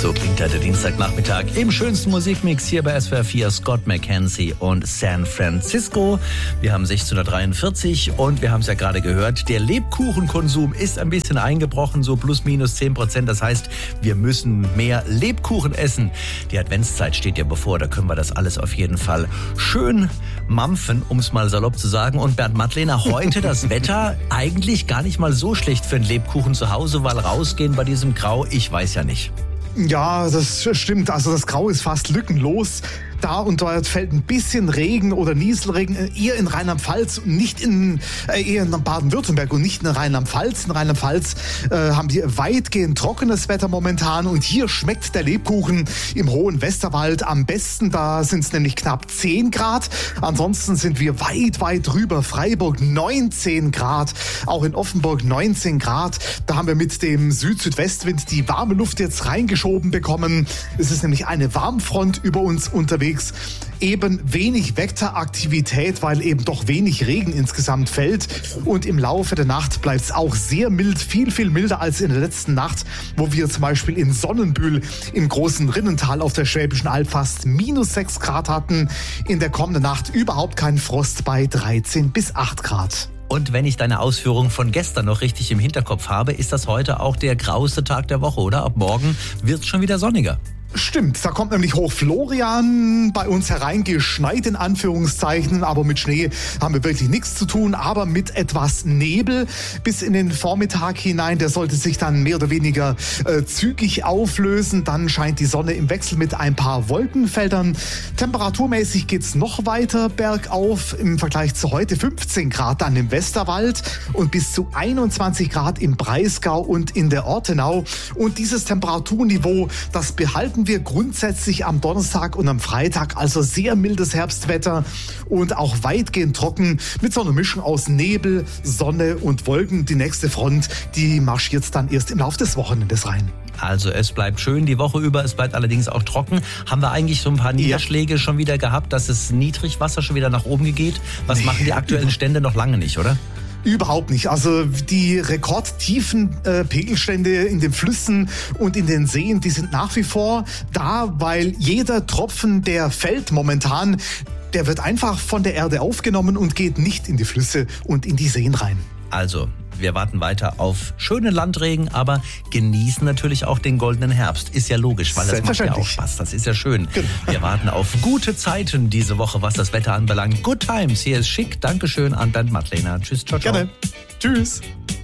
So klingt der Dienstagnachmittag im schönsten Musikmix hier bei SWR 4. Scott McKenzie und San Francisco. Wir haben 16:43 und wir haben es ja gerade gehört, der Lebkuchenkonsum ist ein bisschen eingebrochen, so plus minus 10%. Das heißt, wir müssen mehr Lebkuchen essen. Die Adventszeit steht ja bevor, da können wir das alles auf jeden Fall schön mampfen, um es mal salopp zu sagen. Und Bernd Mattlener, heute das Wetter eigentlich gar nicht mal so schlecht für einen Lebkuchen zu Hause, weil rausgehen bei diesem Grau, ich weiß ja nicht. Ja, das stimmt. Also das Grau ist fast lückenlos. Da und dort fällt ein bisschen Regen oder Nieselregen, eher in Rheinland-Pfalz, nicht eher in Baden-Württemberg und nicht in Rheinland-Pfalz. In Rheinland-Pfalz haben wir weitgehend trockenes Wetter momentan und hier schmeckt der Lebkuchen im hohen Westerwald am besten. Da sind es nämlich knapp 10 Grad. Ansonsten sind wir weit drüber. Freiburg 19 Grad, auch in Offenburg 19 Grad. Da haben wir mit dem Süd-Südwestwind die warme Luft jetzt reingeschoben bekommen. Es ist nämlich eine Warmfront über uns unterwegs. Eben wenig Wetteraktivität, weil eben doch wenig Regen insgesamt fällt. Und im Laufe der Nacht bleibt es auch sehr mild, viel milder als in der letzten Nacht, wo wir zum Beispiel in Sonnenbühl im großen Rinnental auf der Schwäbischen Alb fast -6 Grad hatten. In der kommenden Nacht überhaupt kein Frost bei 13 bis 8 Grad. Und wenn ich deine Ausführungen von gestern noch richtig im Hinterkopf habe, ist das heute auch der graueste Tag der Woche, oder? Ab morgen wird es schon wieder sonniger. Stimmt, da kommt nämlich Hoch Florian bei uns hereingeschneit in Anführungszeichen, aber mit Schnee haben wir wirklich nichts zu tun, aber mit etwas Nebel bis in den Vormittag hinein, der sollte sich dann mehr oder weniger zügig auflösen, dann scheint die Sonne im Wechsel mit ein paar Wolkenfeldern. Temperaturmäßig geht's noch weiter bergauf, im Vergleich zu heute 15 Grad dann im Westerwald und bis zu 21 Grad im Breisgau und in der Ortenau und dieses Temperaturniveau, das behalten wir grundsätzlich am Donnerstag und am Freitag, also sehr mildes Herbstwetter und auch weitgehend trocken mit so einer Mischung aus Nebel, Sonne und Wolken. Die nächste Front, die marschiert dann erst im Laufe des Wochenendes rein. Also es bleibt schön die Woche über, es bleibt allerdings auch trocken. Haben wir eigentlich so ein paar Niederschläge schon wieder gehabt, dass das Niedrigwasser schon wieder nach oben geht? Was machen die aktuellen Stände noch lange nicht, oder? Überhaupt nicht. Also die rekordtiefen Pegelstände in den Flüssen und in den Seen, die sind nach wie vor da, weil jeder Tropfen, der fällt momentan, der wird einfach von der Erde aufgenommen und geht nicht in die Flüsse und in die Seen rein. Also, wir warten weiter auf schönen Landregen, aber genießen natürlich auch den goldenen Herbst. Ist ja logisch, weil das macht ja auch Spaß. Das ist ja schön. Genau. Wir warten auf gute Zeiten diese Woche, was das Wetter anbelangt. Good Times, hier ist Schick. Dankeschön an Bernd Mattlener. Tschüss, ciao, ciao. Gerne. Tschüss.